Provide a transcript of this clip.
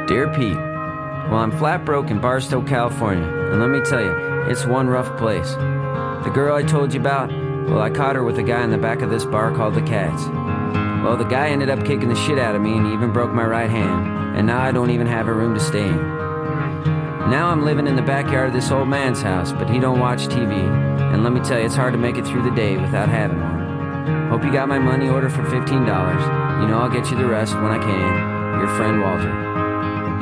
Dear Pete, well, I'm flat broke in Barstow, California, and let me tell you, it's one rough place. The girl I told you about, well, I caught her with a guy in the back of this bar called the Cats. Well, the guy ended up kicking the shit out of me and he even broke my right hand, and now I don't even have a room to stay in. Now I'm living in the backyard of this old man's house, but he don't watch TV, and let me tell you, it's hard to make it through the day without having one. Hope you got my money order for $15. You know I'll get you the rest when I can. Your friend Walter.